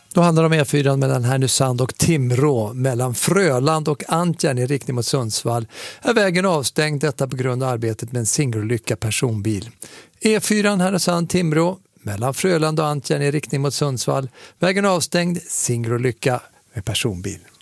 Då handlar det om E4 mellan Härnösand och Timrå, mellan Fröland och Antjärn i riktning mot Sundsvall. Är vägen avstängd, detta på grund av arbetet med en singelolycka personbil. E4 Härnösand-Timrå, mellan Fröland och Antjärn i riktning mot Sundsvall. Vägen avstängd, singelolycka med personbil.